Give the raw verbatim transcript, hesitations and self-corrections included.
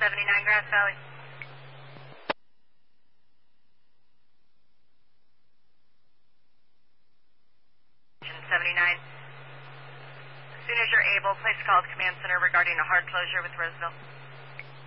seventy-nine Grass Valley. seventy-nine. As soon as you're able, place a call to Command Center regarding a hard closure with Roseville.